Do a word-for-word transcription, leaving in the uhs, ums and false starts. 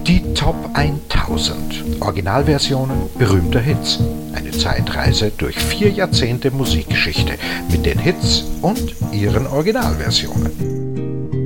Die Top tausend Originalversionen berühmter Hits. Eine Zeitreise durch vier Jahrzehnte Musikgeschichte mit den Hits und ihren Originalversionen.